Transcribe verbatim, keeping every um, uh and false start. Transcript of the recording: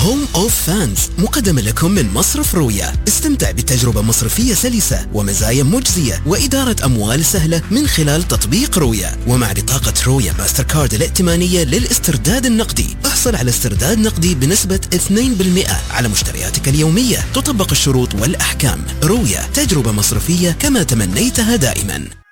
هوم أوف فانز مقدمة لكم من مصرف رويا. استمتع بتجربة مصرفية سلسة ومزايا مجزية وإدارة أموال سهلة من خلال تطبيق رويا. ومع بطاقة رويا ماستر كارد الائتمانية للاسترداد النقدي احصل على استرداد نقدي بنسبة اثنين بالمئة على مشترياتك اليومية. تطبق الشروط والأحكام. رويا، تجربة مصرفية كما تمنيتها دائما.